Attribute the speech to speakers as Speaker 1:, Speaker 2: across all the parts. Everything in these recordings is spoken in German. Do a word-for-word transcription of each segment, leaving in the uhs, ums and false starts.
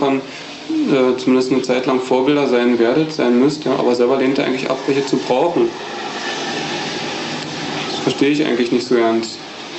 Speaker 1: irgendwann äh, zumindest eine Zeit lang Vorbilder sein werdet, sein müsst, ja, aber selber lehnt ihr eigentlich ab, welche zu brauchen. Das verstehe ich eigentlich nicht so ganz.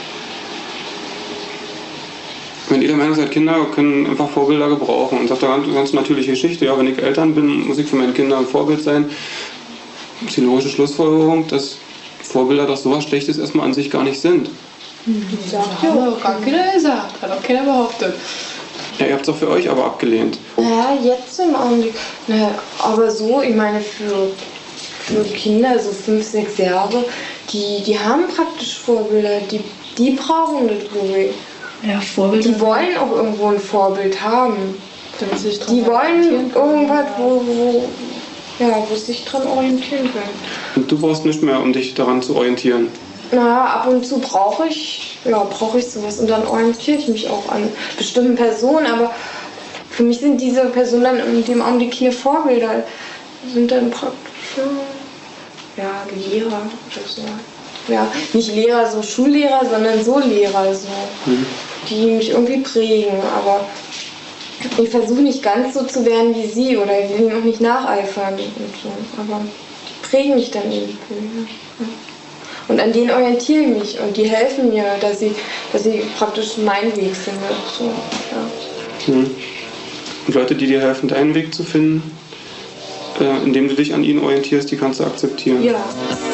Speaker 1: Wenn ihr der Meinung seid, Kinder können einfach Vorbilder gebrauchen und sagt eine ganz, ganz natürliche Geschichte, ja, wenn ich Eltern bin, muss ich für meine Kinder ein Vorbild sein. Das ist die logische Schlussfolgerung, dass Vorbilder doch sowas Schlechtes erstmal an sich gar nicht sind.
Speaker 2: Das sagt ja auch gar keiner gesagt, hat auch keiner behauptet.
Speaker 1: Ja, ihr habt es auch für euch aber abgelehnt.
Speaker 3: Naja, jetzt im Augenblick. Naja, aber so, ich meine, für, für Kinder, so fünf, sechs Jahre, die, die haben praktisch Vorbilder, die, die brauchen das, glaube ich.
Speaker 2: Ja, Vorbilder.
Speaker 3: Die wollen auch irgendwo ein Vorbild haben.
Speaker 2: Damit sie sich dran
Speaker 3: Die wollen
Speaker 2: orientieren können.
Speaker 3: irgendwas, wo, wo, ja, wo sie sich dran orientieren können.
Speaker 1: Und du brauchst nicht mehr, um dich daran zu orientieren.
Speaker 3: Na, ab und zu brauche ich, ja, brauche ich sowas und dann orientiere ich mich auch an bestimmten Personen, aber für mich sind diese Personen dann in dem Augenblick keine Vorbilder, sind dann praktisch, ja, Lehrer oder so. Ja, nicht Lehrer, so Schullehrer, sondern so Lehrer, so,
Speaker 1: Mhm.
Speaker 3: die mich irgendwie prägen, aber ich versuche nicht ganz so zu werden wie sie oder ich will ihnen auch nicht nacheifern und so, aber die prägen mich dann irgendwie. Ja. Und an denen orientiere ich mich und die helfen mir, dass ich, dass ich praktisch meinen Weg finde. So, ja.
Speaker 1: Mhm. Und Leute, die dir helfen, deinen Weg zu finden, äh, indem du dich an ihnen orientierst, die kannst du akzeptieren.
Speaker 3: Ja.